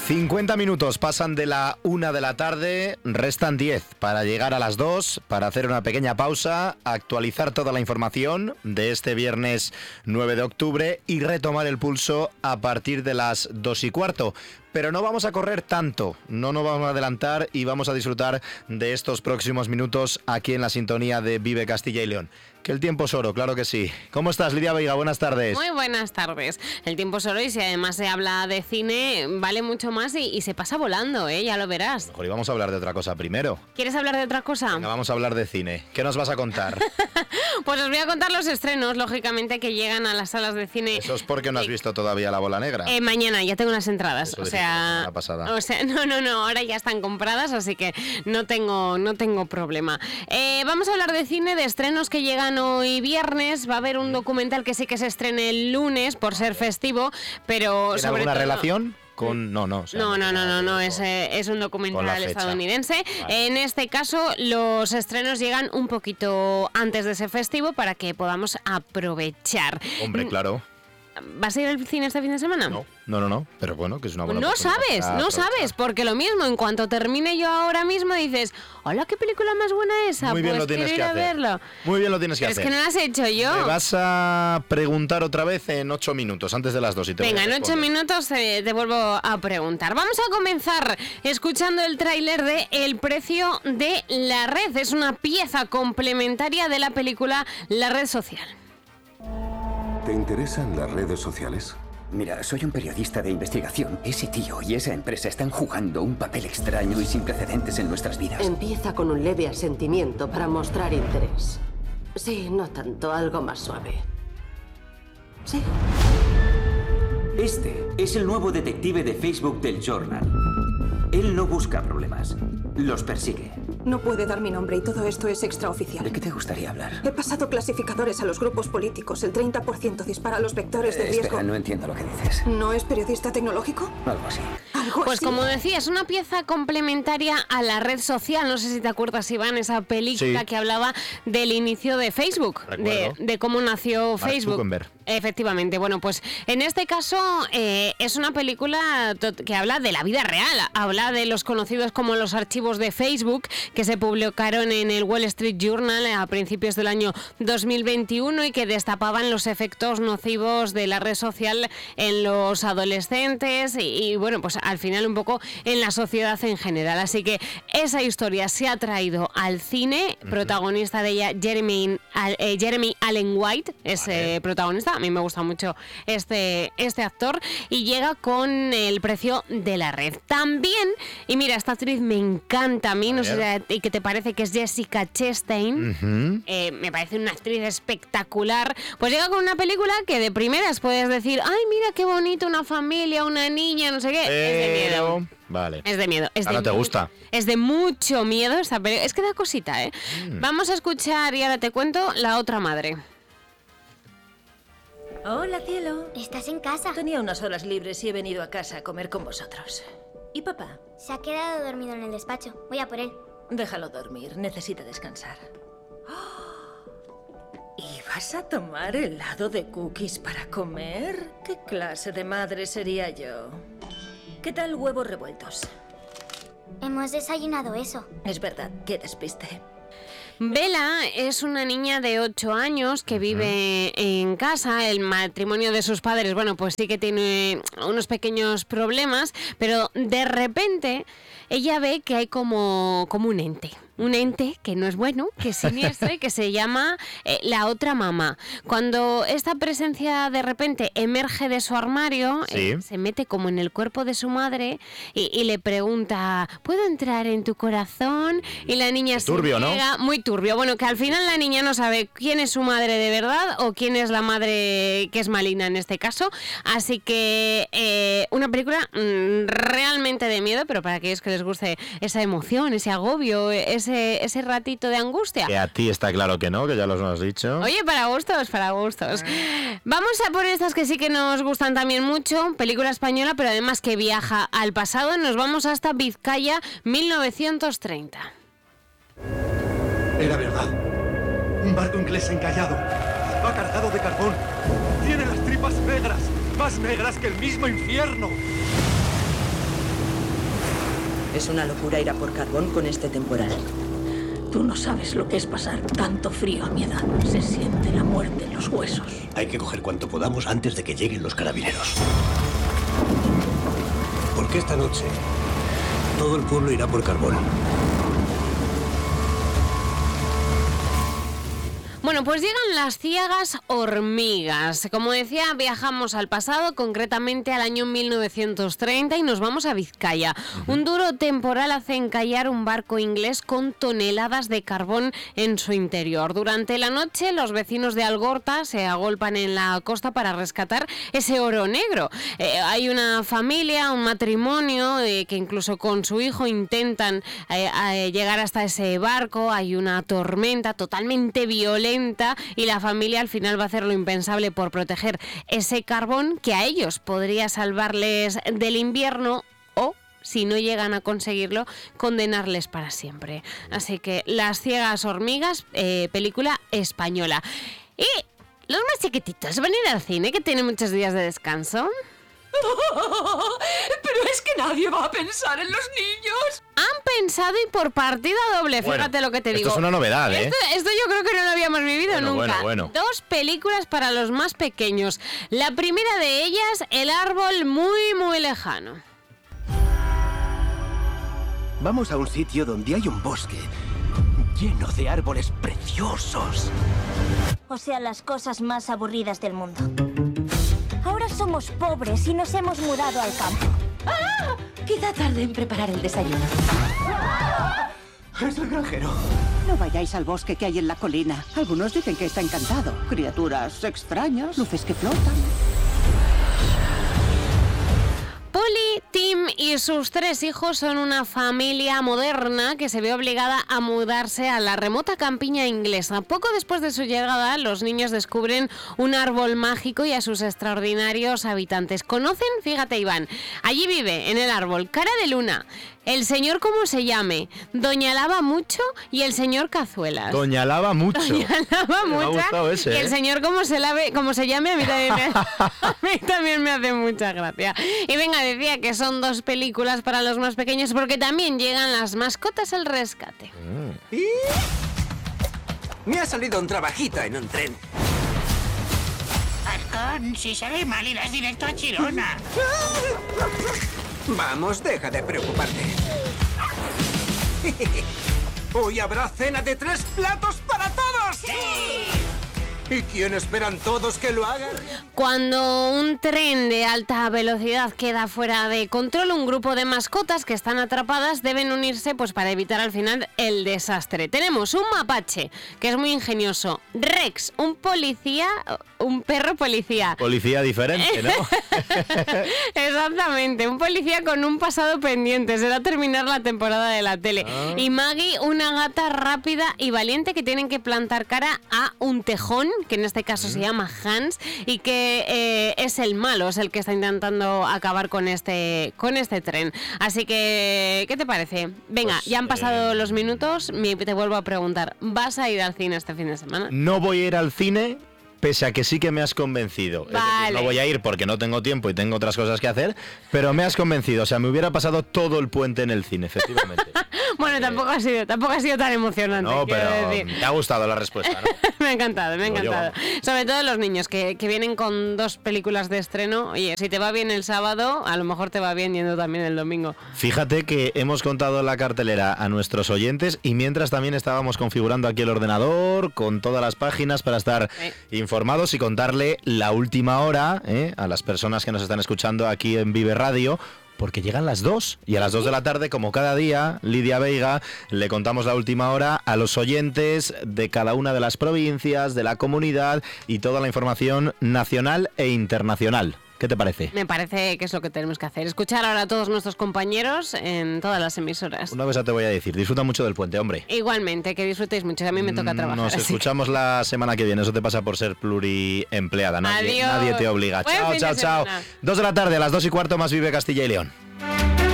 50 minutos pasan de la 1 de la tarde, restan 10 para llegar a las 2, para hacer una pequeña pausa, actualizar toda la información de este viernes 9 de octubre y retomar el pulso a partir de las 2:15. Pero no vamos a correr tanto, no nos vamos a adelantar y vamos a disfrutar de estos próximos minutos aquí en la sintonía de Vive Castilla y León. Que el tiempo es oro, claro que sí. ¿Cómo estás, Lidia Veiga? Buenas tardes. Muy buenas tardes. El tiempo es oro y si además se habla de cine, vale mucho más y se pasa volando, ya lo verás. Mejor íbamos a hablar de otra cosa primero. ¿Quieres hablar de otra cosa? Venga, vamos a hablar de cine. ¿Qué nos vas a contar? Pues os voy a contar los estrenos, lógicamente, que llegan a las salas de cine. Eso es porque no has visto todavía La Bola Negra. Mañana, ya tengo las entradas. Eso O dijiste la sea, semana pasada. no, ahora ya están compradas, así que no tengo problema. Vamos a hablar de cine, de estrenos que llegan hoy viernes. Va a haber un documental que sí que se estrene el lunes por ser festivo, pero ¿Tiene sobre alguna todo... relación? Con... No, o sea, No, es un documental estadounidense. Vale. En este caso, los estrenos llegan un poquito antes de ese festivo para que podamos aprovechar. Hombre, claro. ¿Vas a ir al cine este fin de semana? No, pero bueno, que es una buena No sabes, porque lo mismo, en cuanto termine yo ahora mismo dices, hola, qué película más buena esa, Muy bien, pues lo tienes quiero ir que a hacer. verlo. Muy bien lo tienes que Pero hacer. es que no lo has hecho yo. Me vas a preguntar otra vez en 8 minutos, antes de las 2 y te Venga, voy a en 8 responder. minutos te vuelvo a preguntar. Vamos a comenzar escuchando el tráiler de El precio de la red. Es una pieza complementaria de la película La red social. ¿Te interesan las redes sociales? Mira, soy un periodista de investigación. Ese tío y esa empresa están jugando un papel extraño y sin precedentes en nuestras vidas. Empieza con un leve asentimiento para mostrar interés. Sí, no tanto, algo más suave. Sí. Este es el nuevo detective de Facebook del Journal. Él no busca problemas, los persigue. No puede dar mi nombre y todo esto es extraoficial. ¿De qué te gustaría hablar? He pasado clasificadores a los grupos políticos. El 30% dispara los vectores de riesgo. Espera, no entiendo lo que dices. ¿No es periodista tecnológico? Algo así. ¿Algo Pues así? como decía, es una pieza complementaria a La red social. No sé si te acuerdas, Iván, esa película Sí. que hablaba del inicio de Facebook, Recuerdo. de cómo nació Mark Facebook. Zuckerberg. Efectivamente. Bueno, pues en este caso es una película que habla de la vida real. Habla de los conocidos como los archivos de Facebook que se publicaron en el Wall Street Journal a principios del año 2021 y que destapaban los efectos nocivos de la red social en los adolescentes y bueno, pues al final un poco en la sociedad en general. Así que esa historia se ha traído al cine. Protagonista de ella, Jeremy Allen White, es protagonista. A mí me gusta mucho este actor y llega con El precio de la red. También, y mira, esta actriz me encanta a mí, no sé si qué te parece, que es Jessica Chastain. Me parece una actriz espectacular. Pues llega con una película que de primeras puedes decir, ay, mira qué bonito, una familia, una niña, no sé qué. Es de miedo. Vale. Es de miedo. ¿No te gusta? Es de mucho miedo esta película. Es que da cosita, ¿eh? Vamos a escuchar y ahora te cuento La otra madre. Hola, cielo. ¿Estás en casa? Tenía unas horas libres y he venido a casa a comer con vosotros. ¿Y papá? Se ha quedado dormido en el despacho. Voy a por él. Déjalo dormir, necesita descansar. ¡Oh! ¿Y vas a tomar helado de cookies para comer? ¿Qué clase de madre sería yo? ¿Qué tal huevos revueltos? Hemos desayunado eso. Es verdad, qué despiste. Bella es una niña de 8 años que vive en casa. El matrimonio de sus padres, bueno, pues sí que tiene unos pequeños problemas, pero de repente ella ve que hay como un ente. Un ente que no es bueno, que es siniestro y que se llama la otra mamá. Cuando esta presencia de repente emerge de su armario, se mete como en el cuerpo de su madre y le pregunta, ¿puedo entrar en tu corazón? Y la niña se turbio, niega, ¿no? muy turbio. Bueno, que al final la niña no sabe quién es su madre de verdad o quién es la madre que es maligna en este caso. Así que una película realmente de miedo, pero para aquellos que les guste esa emoción, ese agobio, ese ratito de angustia. Que a ti está claro que no, que ya los has dicho. Oye, para gustos, para gustos. Vamos a por estas que sí que nos gustan también mucho, película española, pero además que viaja al pasado. Nos vamos hasta Vizcaya, 1930. Era verdad. Un barco inglés encallado. Va cargado de carbón. Tiene las tripas negras, más negras que el mismo infierno. Es una locura ir a por carbón con este temporal. Tú no sabes lo que es pasar tanto frío a mi edad. Se siente la muerte en los huesos. Hay que coger cuanto podamos antes de que lleguen los carabineros. Porque esta noche todo el pueblo irá por carbón. Bueno, pues llegan las ciegas hormigas. Como decía, viajamos al pasado, concretamente al año 1930, y nos vamos a Vizcaya. Un duro temporal hace encallar un barco inglés con toneladas de carbón en su interior. Durante la noche, los vecinos de Algorta se agolpan en la costa para rescatar ese oro negro. Hay una familia, un matrimonio, que incluso con su hijo intentan llegar hasta ese barco. Hay una tormenta totalmente violenta y la familia al final va a hacer lo impensable por proteger ese carbón que a ellos podría salvarles del invierno, o si no llegan a conseguirlo, condenarles para siempre. Así que Las ciegas hormigas, película española. Y los más chiquititos van a ir al cine, que tienen muchos días de descanso. Pero es que nadie va a pensar en los niños. Han pensado y por partida doble, Bueno, fíjate lo que te digo. Esto es una novedad, ¿eh? Esto yo creo que no lo habíamos vivido nunca. Bueno. 2 películas para los más pequeños. La primera de ellas, El árbol muy, muy lejano. Vamos a un sitio donde hay un bosque lleno de árboles preciosos. O sea, las cosas más aburridas del mundo. Ahora somos pobres y nos hemos mudado al campo. ¡Ah! Quizá tarde en preparar el desayuno. Es el granjero. No vayáis al bosque que hay en la colina. Algunos dicen que está encantado. Criaturas extrañas, luces que flotan. Polly, Tim y sus 3 hijos son una familia moderna que se ve obligada a mudarse a la remota campiña inglesa. Poco después de su llegada, los niños descubren un árbol mágico y a sus extraordinarios habitantes. ¿Conocen? Fíjate, Iván. Allí vive, en el árbol, Cara de Luna, el señor como se llame, Doña Lava Mucho y el señor Cazuelas. Doña Lava Mucho. Doña Lava Me ha Mucho. gustado ese, Y el señor como se llame, a mí también me hace mucha gracia. Y venga, decía que son 2 películas para los más pequeños porque también llegan las mascotas al rescate. ¿Y? Me ha salido un trabajito en un tren. Halcón, si sale mal irás directo a Chirona. Vamos, deja de preocuparte. Hoy habrá cena de 3 platos para todos. ¡Sí! ¿Y quién esperan todos que lo hagan? Cuando un tren de alta velocidad queda fuera de control, un grupo de mascotas que están atrapadas deben unirse pues para evitar al final el desastre. Tenemos un mapache, que es muy ingenioso. Rex, un policía, un perro policía. Policía diferente, ¿no? Exactamente, un policía con un pasado pendiente. Será terminar la temporada de la tele. Y Maggie, una gata rápida y valiente que tienen que plantar cara a un tejón, que en este caso se llama Hans, y que es el malo, es el que está intentando acabar con este tren. Así que, ¿qué te parece? Venga, pues, ya han pasado los minutos, te vuelvo a preguntar, ¿vas a ir al cine este fin de semana? No voy a ir al cine, pese a que sí que me has convencido. Vale. Es decir, no voy a ir porque no tengo tiempo y tengo otras cosas que hacer, pero me has convencido. O sea, me hubiera pasado todo el puente en el cine, efectivamente. Bueno, tampoco ha sido tan emocionante. No, pero te ha gustado la respuesta, ¿no? Me ha encantado. Sobre todo los niños que vienen con 2 películas de estreno. Oye, si te va bien el sábado, a lo mejor te va bien yendo también el domingo. Fíjate que hemos contado la cartelera a nuestros oyentes y mientras también estábamos configurando aquí el ordenador con todas las páginas para estar informados y contarle la última hora a las personas que nos están escuchando aquí en Vive Radio. Porque llegan las 2 y a las 2 de la tarde, como cada día, Lidia Veiga, le contamos la última hora a los oyentes de cada una de las provincias, de la comunidad y toda la información nacional e internacional. ¿Qué te parece? Me parece que es lo que tenemos que hacer. Escuchar ahora a todos nuestros compañeros en todas las emisoras. Una cosa te voy a decir, disfruta mucho del puente, hombre. Igualmente, que disfrutéis mucho, a mí me toca trabajar. Nos escuchamos la semana que viene, eso te pasa por ser pluriempleada, nadie te obliga. Buen Chao. 2 2 de la tarde, a las 2:15, más Vive Castilla y León.